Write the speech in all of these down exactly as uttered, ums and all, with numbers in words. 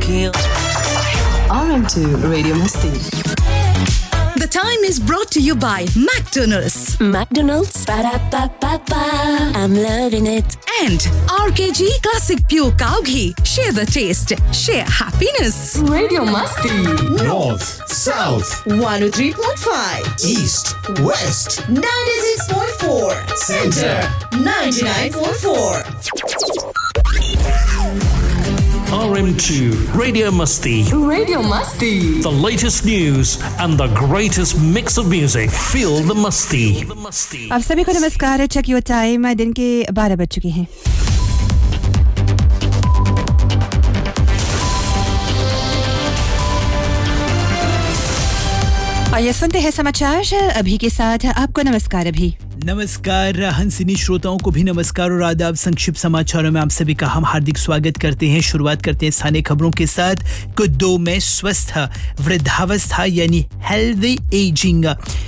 R M two Radio Masti. The time is brought to you by McDonald's. McDonald's. Ba-da-ba-ba-ba. I'm loving it. And R K G Classic Pure Cow Ghee. Share the taste. Share happiness. Radio Masti. North, South, one oh three point five. East, West, ninety-six point four. Center, ninety-nine point four. R M two Radio Masti. Radio Masti. The latest news and the greatest mix of music. Feel the Masti. आप सभी को नमस्कार। Check your time, दिन के बारह बज चुके हैं। आइए सुनते हैं समाचार अभी के साथ। आपको नमस्कार अभी। नमस्कार हंसिनी श्रोताओं को भी नमस्कार और आदाब। संक्षिप्त समाचारों में आप सभी का हम हार्दिक स्वागत करते हैं। शुरुआत करते हैं स्थानीय खबरों के साथ। कुद्दो में स्वस्थ वृद्धावस्था यानी हेल्दी एजिंग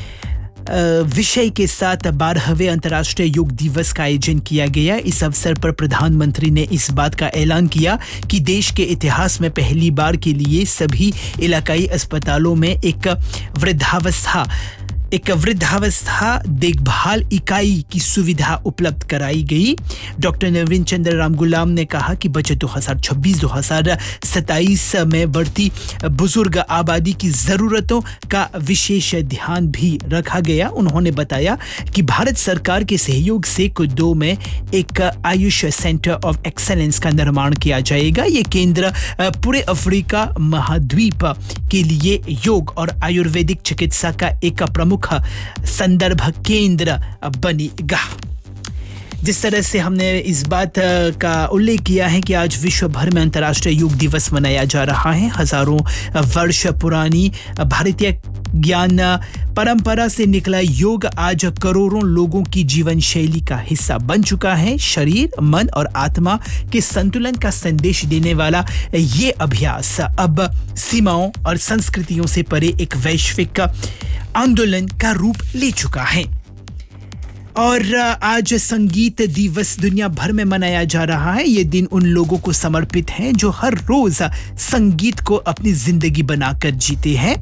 विषय के साथ बारहवें अंतर्राष्ट्रीय योग दिवस का आयोजन किया गया। इस अवसर पर प्रधानमंत्री ने इस बात का ऐलान किया कि देश के इतिहास में पहली बार के लिए सभी इलाकाई अस्पतालों में एक वृद्धावस्था एक वृद्धावस्था देखभाल इकाई की सुविधा उपलब्ध कराई गई। डॉक्टर नवीन चंद्र रामगुलाम ने कहा कि बजट दो हज़ार छब्बीस दो हज़ार सत्ताईस में बढ़ती बुजुर्ग आबादी की ज़रूरतों का विशेष ध्यान भी रखा गया। उन्होंने बताया कि भारत सरकार के सहयोग से कुद्दो में एक आयुष सेंटर ऑफ एक्सेलेंस का निर्माण किया जाएगा। ये केंद्र पूरे अफ्रीका महाद्वीप के लिए योग और आयुर्वेदिक चिकित्सा का एक प्रमुख संदर्भ केंद्र बनेगा। जिस तरह से हमने इस बात का उल्लेख किया है कि आज विश्व भर में अंतर्राष्ट्रीय योग दिवस मनाया जा रहा है। हजारों वर्ष पुरानी भारतीय ज्ञान परंपरा से निकला योग आज करोड़ों लोगों की जीवन शैली का हिस्सा बन चुका है। शरीर, मन और आत्मा के संतुलन का संदेश देने वाला ये अभ्यास अब सीमाओं और संस्कृतियों से परे एक वैश्विक आंदोलन का रूप ले चुका है। और आज संगीत दिवस दुनिया भर में मनाया जा रहा है। ये दिन उन लोगों को समर्पित है जो हर रोज संगीत को अपनी जिंदगी बनाकर जीते हैं।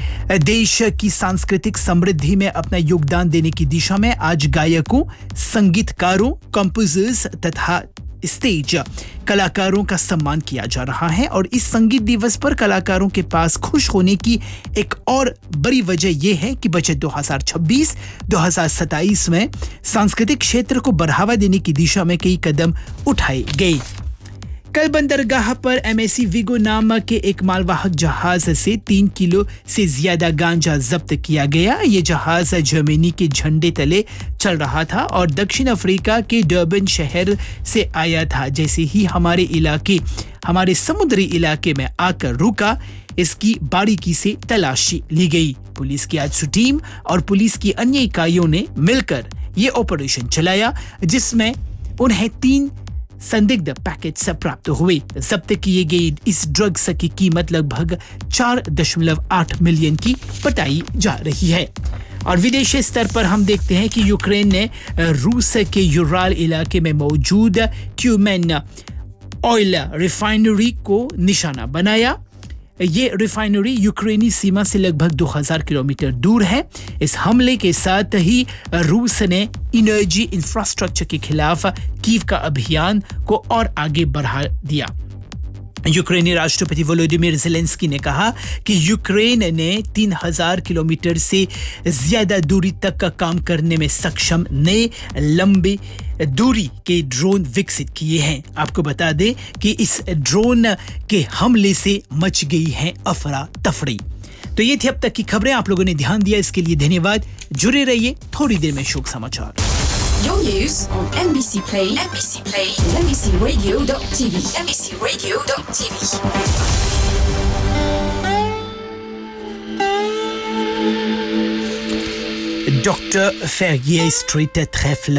देश की सांस्कृतिक समृद्धि में अपना योगदान देने की दिशा में आज गायकों, संगीतकारों, कंपोजर्स तथा स्टेज कलाकारों का सम्मान किया जा रहा है। और इस संगीत दिवस पर कलाकारों के पास खुश होने की एक और बड़ी वजह यह है कि बजट दो हज़ार छब्बीस दो हज़ार सत्ताईस में सांस्कृतिक क्षेत्र को बढ़ावा देने की दिशा में कई कदम उठाए गए। कल बंदरगाह पर एमएससी विगो नाम के एक मालवाहक जहाज से तीन किलो से ज्यादा गांजा जब्त किया गया। ये जहाज जर्मनी के झंडे तले चल रहा था और दक्षिण अफ्रीका के डर्बन शहर से आया था। जैसे ही हमारे इलाके हमारे समुद्री इलाके में आकर रुका, इसकी बारीकी से तलाशी ली गई। पुलिस की आजसू टीम और पुलिस की अन्य इकाइयों ने मिलकर ये ऑपरेशन चलाया, जिसमें उन्हें तीन संदिग्ध पैकेट्स प्राप्त हुए। जब्त किए गए इस ड्रग्स की कीमत लगभग चार दशमलव आठ मिलियन की बताई जा रही है। और विदेशी स्तर पर हम देखते हैं कि यूक्रेन ने रूस के यूराल इलाके में मौजूद ट्यूमेन ऑयल रिफाइनरी को निशाना बनाया। ये रिफाइनरी यूक्रेनी सीमा से लगभग दो हज़ार किलोमीटर दूर है। इस हमले के साथ ही रूस ने एनर्जी इंफ्रास्ट्रक्चर के खिलाफ कीव का अभियान को और आगे बढ़ा दिया। यूक्रेनी राष्ट्रपति वोलोदिमीर ज़ेलेंस्की ने कहा कि यूक्रेन ने तीन हज़ार किलोमीटर से ज्यादा दूरी तक का काम करने में सक्षम नए लंबी दूरी के ड्रोन विकसित किए हैं। आपको बता दें कि इस ड्रोन के हमले से मच गई है अफरा तफरी। तो ये थी अब तक की खबरें। आप लोगों ने ध्यान दिया, इसके लिए धन्यवाद। जुड़े रहिए, थोड़ी देर में शोक समाचार। Your news on N B C Play, N B C Play, N B C Radio dot T V, N B C Radio dot T V. Docteur Ferrier Street Trèfle